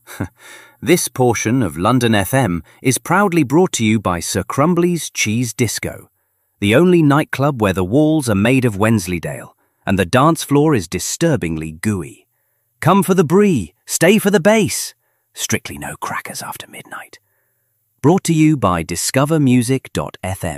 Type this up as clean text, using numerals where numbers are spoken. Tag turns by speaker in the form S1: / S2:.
S1: This portion of London FM is proudly brought to you by Sir Crumbly's Cheese Disco, the only nightclub where the walls are made of Wensleydale and the dance floor is disturbingly gooey. Come for the brie, stay for the bass. Strictly no crackers after midnight. Brought to you by discovermusic.fm.